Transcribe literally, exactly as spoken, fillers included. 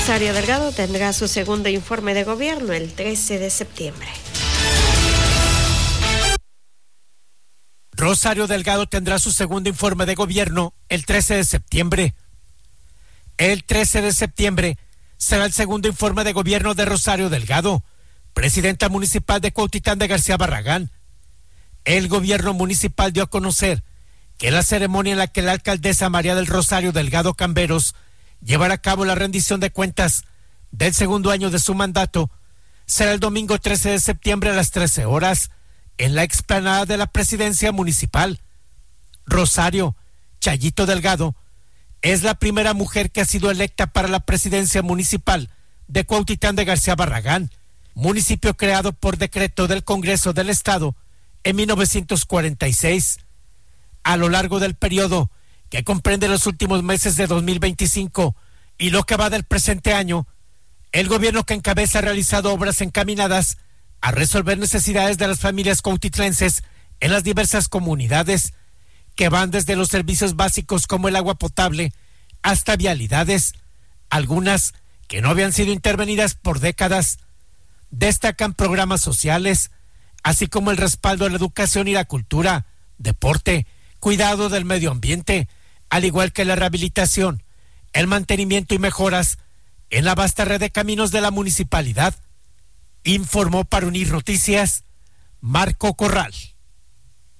Rosario Delgado tendrá su segundo informe de gobierno el trece de septiembre. Rosario Delgado tendrá su segundo informe de gobierno el trece de septiembre. El trece de septiembre será el segundo informe de gobierno de Rosario Delgado, presidenta municipal de Cuautitlán de García Barragán. El gobierno municipal dio a conocer que la ceremonia en la que la alcaldesa María del Rosario Delgado Camberos llevará a cabo la rendición de cuentas del segundo año de su mandato será el domingo trece de septiembre a las trece horas en la explanada de la presidencia municipal. Rosario Chayito Delgado es la primera mujer que ha sido electa para la presidencia municipal de Cuautitlán de García Barragán, municipio creado por decreto del Congreso del Estado en mil novecientos cuarenta y seis. A lo largo del periodo que comprende los últimos meses de dos mil veinticinco y lo que va del presente año, el gobierno que encabeza ha realizado obras encaminadas a resolver necesidades de las familias cuautitlenses en las diversas comunidades, que van desde los servicios básicos como el agua potable hasta vialidades, algunas que no habían sido intervenidas por décadas. Destacan programas sociales, así como el respaldo a la educación y la cultura, deporte, cuidado del medio ambiente, al igual que la rehabilitación, el mantenimiento y mejoras en la vasta red de caminos de la municipalidad. Informó para Unir Noticias Marco Corral.